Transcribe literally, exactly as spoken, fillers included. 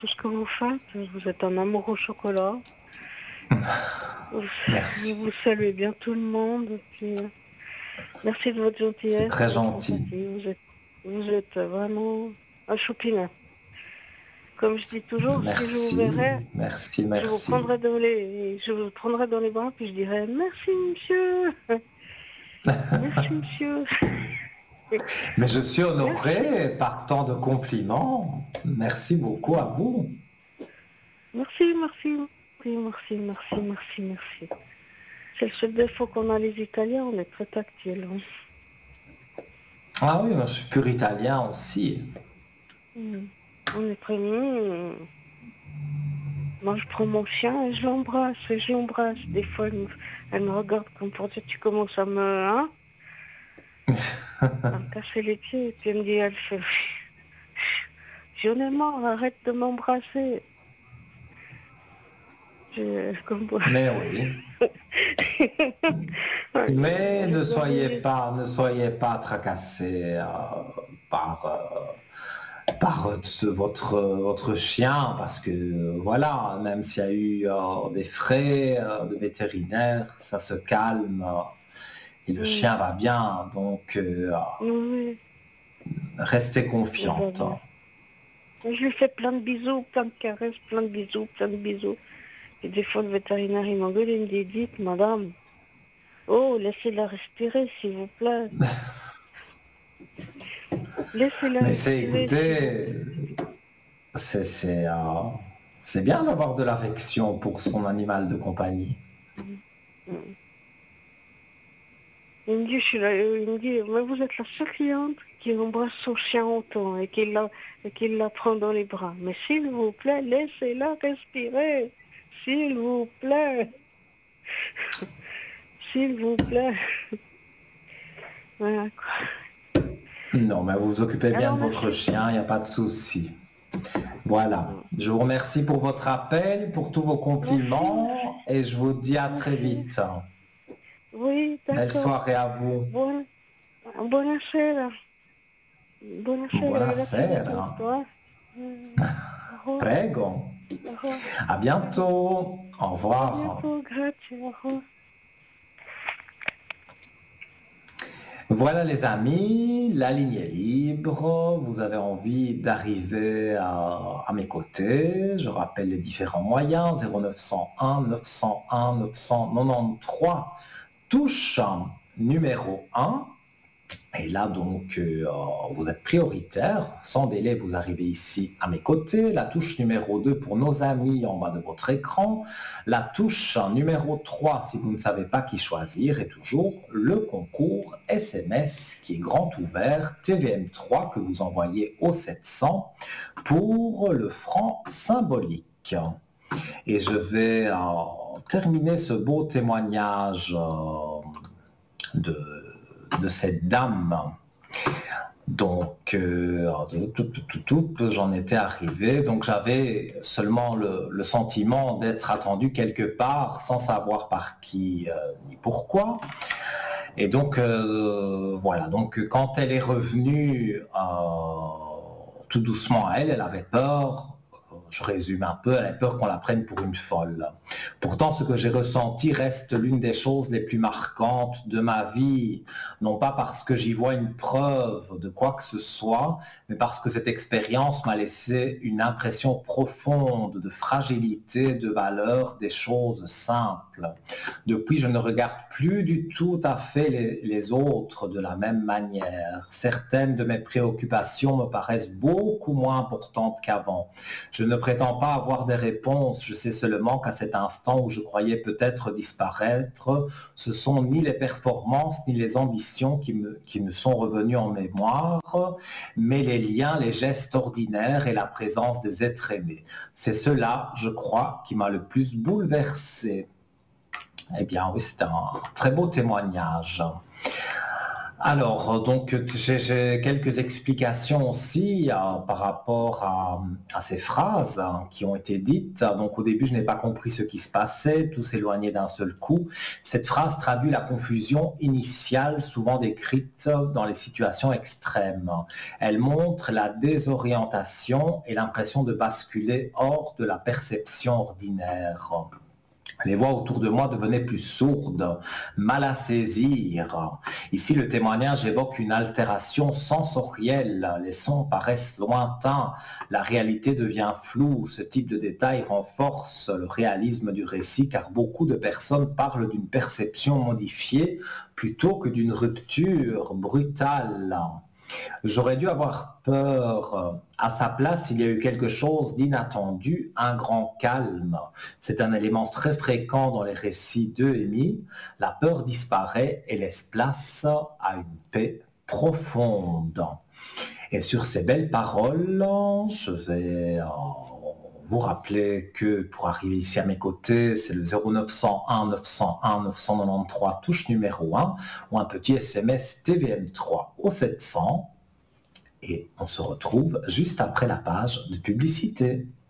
tout ce que vous faites. Vous êtes un amour au chocolat. Vous, Merci. vous saluez bien tout le monde. Puis, euh, merci de votre C'est gentillesse, très de votre gentil. sympathie. Vous êtes, vous êtes vraiment un choupinet. Comme je dis toujours, si je vous Merci, verrais, merci, je vous merci. prendrais dans les, je vous prendrais dans les bras, puis je dirais merci monsieur, merci monsieur, Mais je suis merci, honoré par tant de compliments. Merci beaucoup à vous. merci, merci, merci, merci, merci, merci. C'est le seul défaut qu'on a les Italiens, on est très tactiles. Hein. Ah oui, moi, je suis pur italien aussi. Mm. On est très mignon. Moi, je prends mon chien et je l'embrasse, et je l'embrasse. Des fois, elle me, elle me regarde comme pour dire, tu commences à me, hein, à me casser les pieds. Et puis elle me dit, elle fait, j'en ai marre, arrête de m'embrasser. Je, comme moi. Mais oui. Aïe, aïe, Mais aïe, ne vous soyez avez... pas, ne soyez pas tracassés euh, par, euh, par euh, ce- votre, votre chien, parce que euh, voilà, même s'il y a eu euh, des frais euh, de vétérinaire, ça se calme euh, et le Mm. chien va bien. Donc euh, Oui, restez il va confiante. bien. Et je lui fais plein de bisous, plein de caresses, plein de bisous, plein de bisous. Et des fois, le vétérinaire, il m'engueule, il me dit, dites, madame, oh, laissez-la respirer, s'il vous plaît. Laissez-la Mais c'est, respirer, s'il vous écoutez, plaît. c'est c'est, euh, c'est bien d'avoir de l'affection pour son animal de compagnie. Mm. Mm. Il me dit, je suis là, euh, il me dit, mais vous êtes la seule cliente qui embrasse son chien autant et qui la, et qui la prend dans les bras. Mais s'il vous plaît, laissez-la respirer. S'il vous plaît. S'il vous plaît. Voilà, quoi. Non, mais vous vous occupez bien Alors, de votre merci. chien, il n'y a pas de souci. Voilà. Mm. Je vous remercie pour votre appel, pour tous vos Merci, merci, compliments et je vous dis à très merci. vite. Oui, Belle d'accord. soirée à vous. Buon, buonasera. Buonasera, grazie di Buonasera. tutto. Eh? Mm. Au revoir. Prego. Au revoir. À Au revoir. bientôt. Au À revoir. bientôt, grazie. Au revoir. Voilà les amis, la ligne est libre. Vous avez envie d'arriver à, à mes côtés. Je rappelle les différents moyens. zéro neuf cent un neuf cent un neuf cent quatre-vingt-treize. Touche numéro un. Et là, donc, euh, vous êtes prioritaire. Sans délai, vous arrivez ici à mes côtés. La touche numéro deux pour nos amis en bas de votre écran. La touche numéro trois, si vous ne savez pas qui choisir, et toujours le concours S M S qui est grand ouvert, T V M trois, que vous envoyez au sept cents pour le franc symbolique. Et je vais euh, terminer ce beau témoignage euh, de, de cette dame. Donc, euh, tout, tout, tout, tout, j'en étais arrivé. Donc, j'avais seulement le, le sentiment d'être attendu quelque part sans savoir par qui euh, ni pourquoi. Et donc, euh, voilà. Donc, quand elle est revenue euh, tout doucement à elle, elle avait peur. Je résume un peu, elle avait peur qu'on la prenne pour une folle. Pourtant, ce que j'ai ressenti reste l'une des choses les plus marquantes de ma vie, non pas parce que j'y vois une preuve de quoi que ce soit, mais parce que cette expérience m'a laissé une impression profonde de fragilité, de valeur des choses simples. Depuis, je ne regarde plus du tout à fait les, les autres de la même manière. Certaines de mes préoccupations me paraissent beaucoup moins importantes qu'avant. Je ne prétends pas avoir des réponses, je sais seulement qu'à cet instant où je croyais peut-être disparaître, ce sont ni les performances ni les ambitions qui me, qui me sont revenues en mémoire, mais les liens, les gestes ordinaires et la présence des êtres aimés. C'est cela, je crois, qui m'a le plus bouleversé. Eh bien oui, c'est un très beau témoignage. Alors, euh, donc, j'ai j'ai quelques explications aussi euh, par rapport à, à ces phrases hein, qui ont été dites. Donc, au début, je n'ai pas compris ce qui se passait, tout s'éloignait d'un seul coup. Cette phrase traduit la confusion initiale, souvent décrite dans les situations extrêmes. Elle montre la désorientation et l'impression de basculer hors de la perception ordinaire. Les voix autour de moi devenaient plus sourdes, mal à saisir. Ici, le témoignage évoque une altération sensorielle. Les sons paraissent lointains, la réalité devient floue. Ce type de détail renforce le réalisme du récit car beaucoup de personnes parlent d'une perception modifiée plutôt que d'une rupture brutale. J'aurais dû avoir peur. À sa place, il y a eu quelque chose d'inattendu, un grand calme. C'est un élément très fréquent dans les récits d'Euémie. La peur disparaît et laisse place à une paix profonde. Et sur ces belles paroles, je vais euh, vous rappeler que pour arriver ici à mes côtés, c'est le zéro neuf cent un neuf cent un neuf cent quatre-vingt-treize touche numéro un ou un petit S M S T V M trois au sept cents. Et on se retrouve juste après la page de publicité.